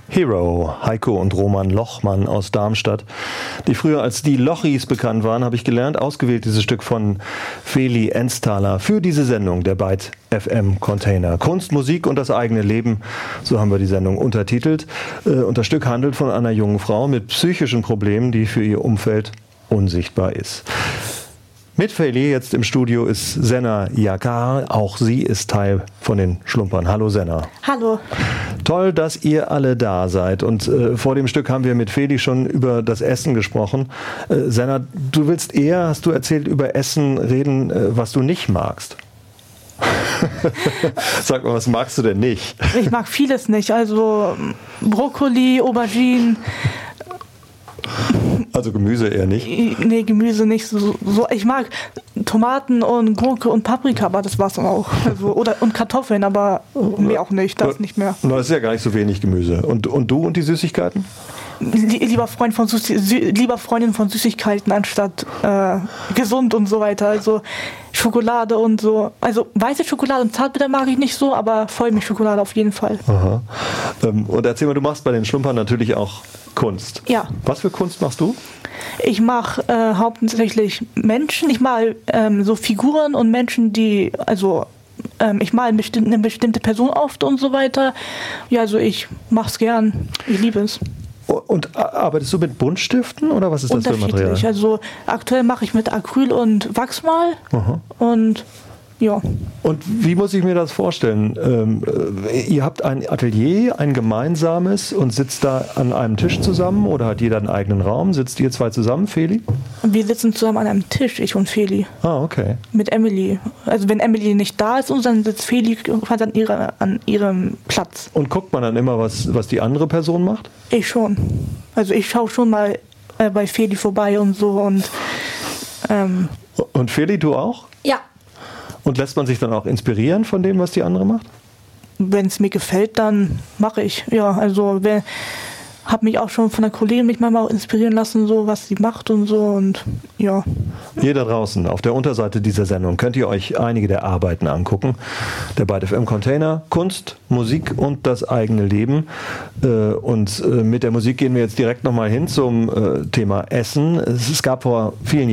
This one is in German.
Hero, Heiko und Roman Lochmann aus Darmstadt, die früher als die Lochis bekannt waren, habe ich gelernt, ausgewählt dieses Stück von Feli Enstala für diese Sendung, der Byte FM Container. Kunst, Musik und das eigene Leben, so haben wir die Sendung untertitelt. Und das Stück handelt von einer jungen Frau mit psychischen Problemen, die für ihr Umfeld unsichtbar ist. Mit Feli jetzt im Studio ist Senna Yakar. Auch sie ist Teil von den Schlumpern. Hallo Senna. Hallo. Toll, dass ihr alle da seid. Und vor dem Stück haben wir mit Feli schon über das Essen gesprochen. Senna, du willst eher, hast du erzählt, über Essen reden, was du nicht magst. Sag mal, was magst du denn nicht? Ich mag vieles nicht. Also Brokkoli, Auberginen. Also Gemüse eher nicht? Nee, Gemüse nicht. So, ich mag Tomaten und Gurke und Paprika, aber das war's dann auch. Also, und Kartoffeln, aber mehr auch nicht, das nicht mehr. Das ist ja gar nicht so wenig Gemüse. Und du und die Süßigkeiten? Lieber Freundin von Süßigkeiten anstatt gesund und so weiter. Also Schokolade und so. Also weiße Schokolade und Zartbitter mag ich nicht so, aber Vollmilchschokolade auf jeden Fall. Aha. Und erzähl mal, du machst bei den Schlumpern natürlich auch Kunst. Ja. Was für Kunst machst du? Ich mache hauptsächlich Menschen. Ich mal so Figuren und Menschen, die, also ich male eine bestimmte Person oft und so weiter. Ja, also ich mache es gern. Ich liebe es. Und arbeitest du mit Buntstiften oder was ist das für ein Material? Also aktuell mache ich mit Acryl und Wachsmal. Aha. Und ja. Und wie muss ich mir das vorstellen? Ihr habt ein Atelier, ein gemeinsames und sitzt da an einem Tisch zusammen oder hat jeder einen eigenen Raum? Sitzt ihr zwei zusammen, Feli? Wir sitzen zusammen an einem Tisch, ich und Feli. Ah, okay. Mit Emily. Also wenn Emily nicht da ist, dann sitzt Feli an ihrem Platz. Und guckt man dann immer, was die andere Person macht? Ich schon. Also ich schaue schon mal bei Feli vorbei und so. Und Feli, du auch? Ja. Und lässt man sich dann auch inspirieren von dem, was die andere macht? Wenn es mir gefällt, dann mache ich. Ja, also habe mich auch schon von der Kollegin mich mal inspirieren lassen, so was sie macht und so und ja. Ihr da draußen, auf der Unterseite dieser Sendung könnt ihr euch einige der Arbeiten angucken. Der Byte FM Container, Kunst, Musik und das eigene Leben. Und mit der Musik gehen wir jetzt direkt nochmal hin zum Thema Essen. Es gab vor vielen Jahren